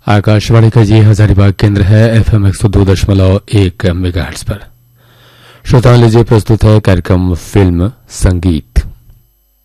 आकाशवाणी का ये हजारीबाग केंद्र है FM 102.1 मेगाहर्ट्ज पर। श्रोताओं लीजिए प्रस्तुत है कार्यक्रम फिल्म संगीत।